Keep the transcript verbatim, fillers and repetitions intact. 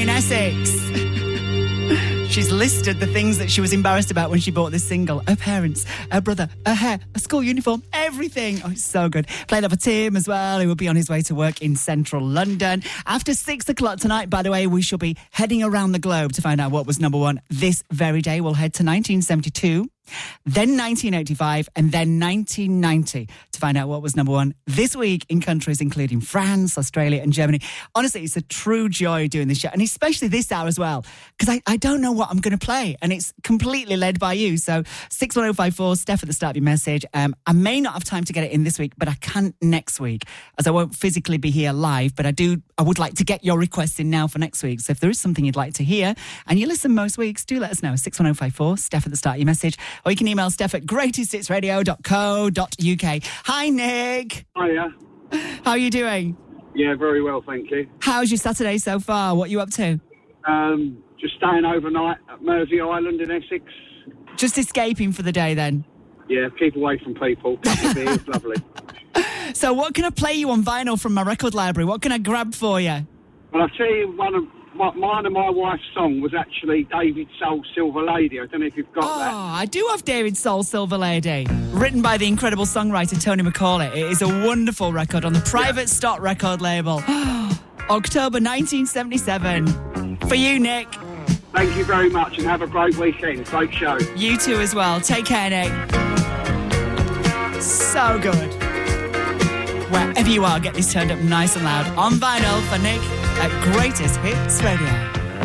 in Essex. She's listed the things that she was embarrassed about when she bought this single. Her parents, her brother, her hair, her school uniform, everything. Oh, it's so good. Play that for Tim as well, who will be on his way to work in central London. After six o'clock tonight, by the way, we shall be heading around the globe to find out what was number one this very day. We'll head to nineteen seventy-two, then nineteen eighty-five, and then nineteen ninety to find out what was number one this week in countries including France, Australia and Germany. Honestly, it's a true joy doing this show, and especially this hour as well, because I, I don't know what I'm going to play, and it's completely led by you. So six one oh five four, Steph at the start of your message. Um, I may not have time to get it in this week, but I can next week, as I won't physically be here live, but I do. I would like to get your requests in now for next week. So if there is something you'd like to hear, and you listen most weeks, do let us know. six one oh five four, Steph at the start of your message. Or you can email Steph at greatest hits radio dot co dot uk. Hi, Nick. Hiya. How are you doing? Yeah, very well, thank you. How's your Saturday so far? What are you up to? Um, just staying overnight at Mersey Island in Essex. Just escaping for the day then? Yeah, keep away from people. Couple of beers, lovely. So what can I play you on vinyl from my record library? What can I grab for you? Well, I'll tell you, one of my, mine and my wife's song was actually David Soul, Silver Lady. I don't know if you've got oh, that. Oh, I do have David Soul, Silver Lady. Written by the incredible songwriter Tony McCauley. It is a wonderful record on the Private yeah. Stock record label. October nineteen seventy-seven. For you, Nick. Thank you very much and have a great weekend. Great show. You too as well. Take care, Nick. So good. Wherever you are, get this turned up nice and loud on vinyl for Nick at Greatest Hits Radio.